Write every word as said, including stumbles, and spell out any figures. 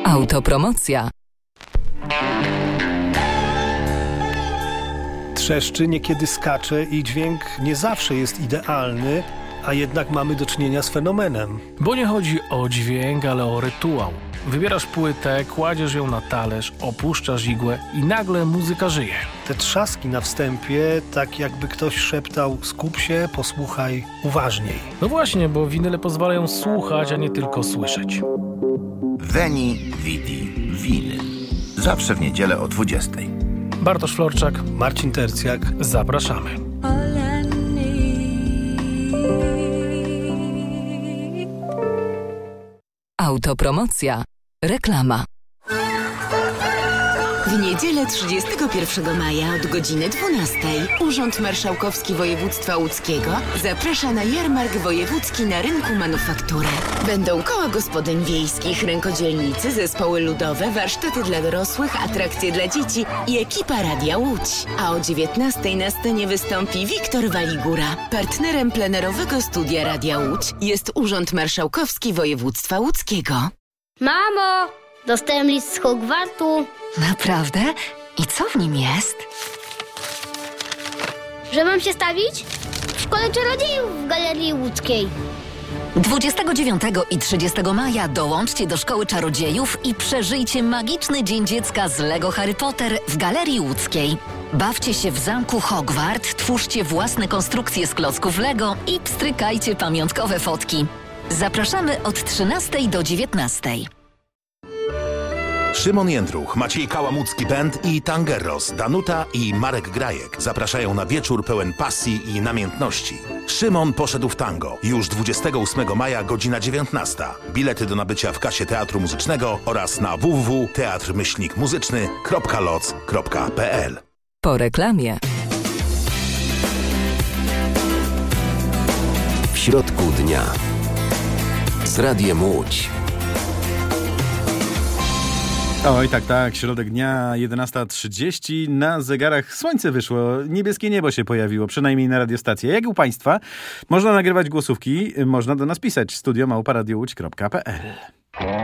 Autopromocja. Trzeszczy, niekiedy skacze i dźwięk nie zawsze jest idealny, a jednak mamy do czynienia z fenomenem. Bo nie chodzi o dźwięk, ale o rytuał. Wybierasz płytę, kładziesz ją na talerz, opuszczasz igłę i nagle muzyka żyje. Te trzaski na wstępie, tak jakby ktoś szeptał: skup się, posłuchaj uważniej. No właśnie, bo winyle pozwalają słuchać, a nie tylko słyszeć. Veni, Vidi, Winyl. Zawsze w niedzielę o dwudziestej. Bartosz Florczak, Marcin Tercjak. Zapraszamy. Autopromocja. Reklama. W niedzielę trzydziestego pierwszego maja od godziny dwunastej Urząd Marszałkowski Województwa Łódzkiego zaprasza na jarmark wojewódzki na rynku Manufaktury. Będą koła gospodyń wiejskich, rękodzielnicy, zespoły ludowe, warsztaty dla dorosłych, atrakcje dla dzieci i ekipa Radia Łódź. A o dziewiętnastej na scenie wystąpi Wiktor Waligura. Partnerem plenerowego studia Radia Łódź jest Urząd Marszałkowski Województwa Łódzkiego. Mamo! Dostałem list z Hogwartu. Naprawdę? I co w nim jest? Że mam się stawić? W Szkole Czarodziejów w Galerii Łódzkiej. dwudziestego dziewiątego i trzydziestego maja dołączcie do Szkoły Czarodziejów i przeżyjcie magiczny Dzień Dziecka z Lego Harry Potter w Galerii Łódzkiej. Bawcie się w zamku Hogwart, twórzcie własne konstrukcje z klocków Lego i pstrykajcie pamiątkowe fotki. Zapraszamy od trzynastej do dziewiętnastej. Szymon Jędruch, Maciej Kałamucki Band i Tangerros, Danuta i Marek Grajek zapraszają na wieczór pełen pasji i namiętności. Szymon poszedł w tango. Już dwudziestego ósmego maja, godzina dziewiętnasta. Bilety do nabycia w kasie Teatru Muzycznego oraz na w w w kropka teatr myślnik muzyczny kropka loc kropka p l. Po reklamie. W środku dnia z Radiem Łódź. Oj, tak, tak, środek dnia, jedenasta trzydzieści, na zegarach słońce wyszło, niebieskie niebo się pojawiło, przynajmniej na radiostacji. Jak u Państwa? Można nagrywać głosówki, można do nas pisać, studio małpa radio łódź kropka p l.